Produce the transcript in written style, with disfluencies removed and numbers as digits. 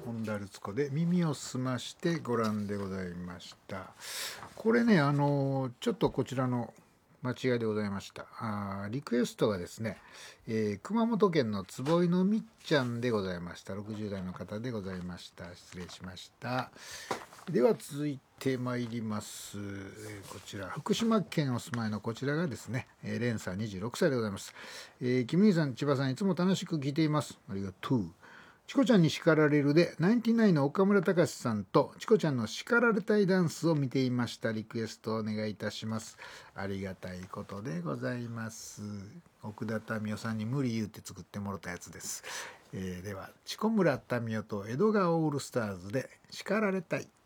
本田律子で耳を澄ましてご覧でございました。これね、ちょっとこちらの間違いでございました。リクエストがですね、熊本県の坪井のみっちゃんでございました。60代の方でございました。失礼しました。では続いてまいります。こちら福島県お住まいのこちらがですね、レンさん26歳でございます。キム兄さん、千葉さん、いつも楽しく聞いています。ありがとう。チコちゃんに叱られるでナインティナインの岡村隆史さんとチコちゃんの叱られたいダンスを見ていました。リクエストをお願いいたします。ありがたいことでございます。奥田民生さんに無理言うて作ってもらったやつです。ではチコ村民生と江戸川オールスターズで叱られたい。